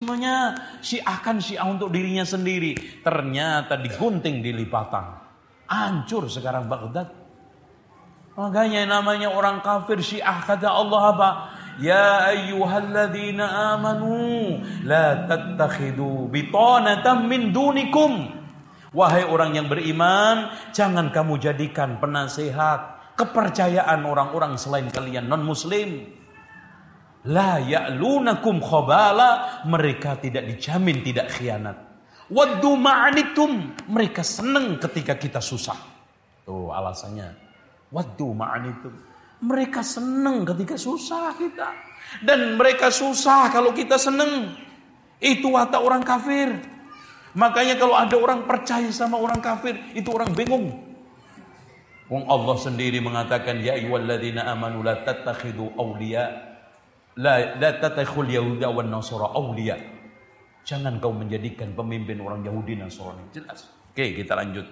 fanatismenya, syiah untuk dirinya sendiri. Ternyata digunting di lipatan. Hancur sekarang Baghdad. Makanya namanya orang kafir Syiah, kata Allah apa? Ya ayyuhalladzina amanu la tattakhidu bitanatan min dunikum. Wahai orang yang beriman, jangan kamu jadikan penasehat, kepercayaan orang-orang selain kalian non-muslim. La ya'lunakum khabala, mereka tidak dijamin tidak khianat. Waddu ma'anitum, mereka senang ketika kita susah. Tuh alasannya. Waddu ma'anitum, mereka senang ketika susah kita. Dan mereka susah kalau kita senang. Itu watak orang kafir. Makanya kalau ada orang percaya sama orang kafir, itu orang bingung. Wong Allah sendiri mengatakan, ya ayyuhalladzina amanu la tattakhidu awliya la tattakhul yahuda wan nasara awliya. Jangan kau menjadikan pemimpin orang Yahudi Nasrani. Jelas. Oke, kita lanjut.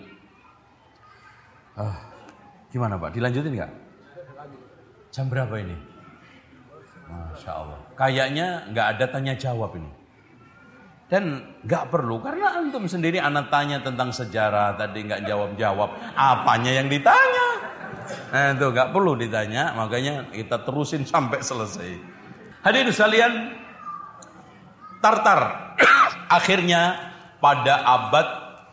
Gimana Pak? Dilanjutin nggak? Jam berapa ini? Masya Allah. Kayaknya nggak ada tanya jawab ini. Dan nggak perlu, karena antum sendiri anak tanya tentang sejarah tadi nggak jawab. Apanya yang ditanya? Nah itu nggak perlu ditanya, makanya kita terusin sampai selesai. Hadirin sekalian, Tartar akhirnya pada abad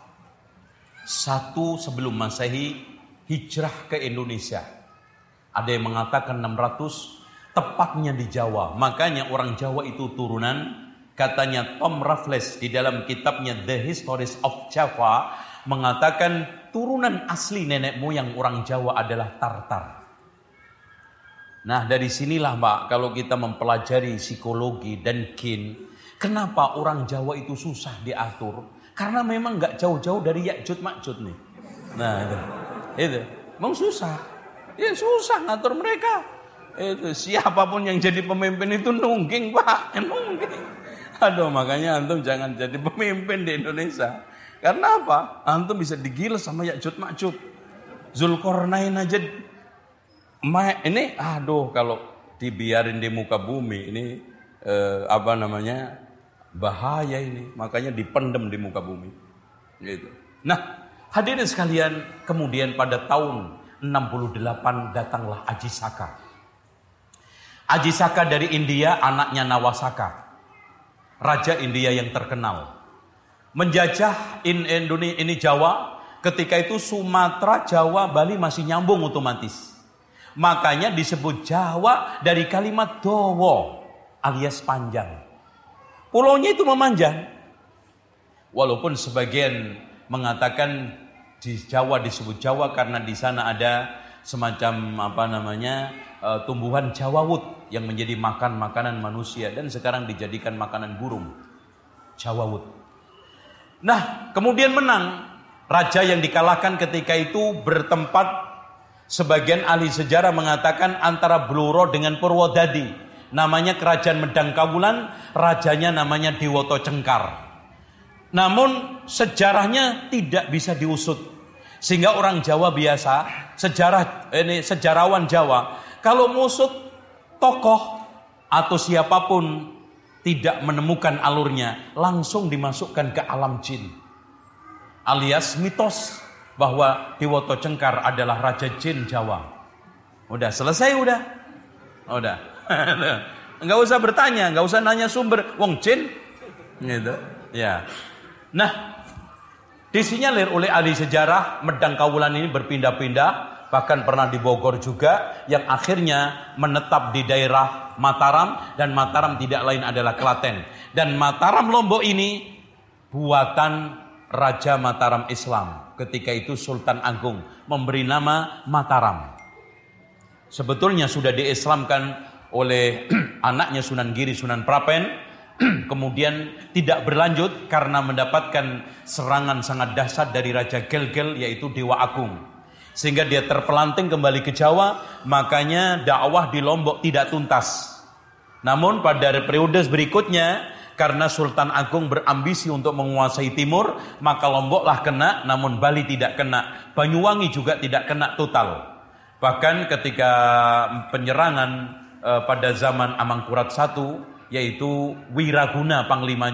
1 sebelum Masehi hijrah ke Indonesia. Ada yang mengatakan 600, tepatnya di Jawa. Makanya orang Jawa itu turunan. Katanya Tom Raffles di dalam kitabnya The Histories of Java mengatakan turunan asli nenek moyang orang Jawa adalah Tartar. Nah dari sinilah Pak, kalau kita mempelajari psikologi dan kin, kenapa orang Jawa itu susah diatur? Karena memang gak jauh-jauh dari Ya'jud Ma'jud nih. Nah itu memang susah. Ya susah ngatur mereka. Itu siapapun yang jadi pemimpin itu nungging Pak, nungging. Aduh, makanya antum jangan jadi pemimpin di Indonesia. Karena apa? Antum bisa digiles sama Ya'jud Ma'jud. Zulkarnain aja ini kalau dibiarin di muka bumi ini bahaya ini. Makanya dipendem di muka bumi. Gitu. Nah, hadirin sekalian, kemudian pada tahun 68 datanglah Aji Saka. Aji Saka dari India, anaknya Nawasaka. Raja India yang terkenal. Menjajah Indonesia, ini Jawa. Ketika itu Sumatera, Jawa, Bali masih nyambung otomatis. Makanya disebut Jawa dari kalimat dowo alias panjang. Pulaunya itu memanjang. Walaupun sebagian mengatakan di Jawa disebut Jawa karena di sana ada semacam tumbuhan jawawut yang menjadi makanan manusia dan sekarang dijadikan makanan burung. Jawawut. Nah, kemudian menang. Raja yang dikalahkan ketika itu bertempat, sebagian ahli sejarah mengatakan antara Bluro dengan Purwodadi. Namanya Kerajaan Medang Kawulan, rajanya namanya Dewoto Cengkar. Namun sejarahnya tidak bisa diusut. Sehingga orang Jawa biasa, sejarawan Jawa, kalau musut tokoh atau siapapun tidak menemukan alurnya, langsung dimasukkan ke alam jin. Alias mitos bahwa Dewoto Cengkar adalah Raja Jin Jawa. Udah selesai udah. Enggak usah bertanya, enggak usah nanya sumber. Wong jin gitu. Ya. Nah, disinyalir oleh ahli sejarah Medang Kawulan ini berpindah-pindah. Bahkan pernah di Bogor juga, yang akhirnya menetap di daerah Mataram, dan Mataram tidak lain adalah Klaten. Dan Mataram Lombok ini buatan Raja Mataram Islam. Ketika itu Sultan Agung memberi nama Mataram. Sebetulnya sudah diislamkan oleh anaknya Sunan Giri, Sunan Prapen. Kemudian tidak berlanjut karena mendapatkan serangan sangat dahsyat dari Raja Gelgel, yaitu Dewa Agung. Sehingga dia terpelanting kembali ke Jawa, makanya dakwah di Lombok tidak tuntas. Namun pada periode berikutnya, karena Sultan Agung berambisi untuk menguasai timur, maka Lomboklah kena, namun Bali tidak kena. Banyuwangi juga tidak kena total. Bahkan ketika penyerangan pada zaman Amangkurat I, yaitu Wiraguna Panglimanya,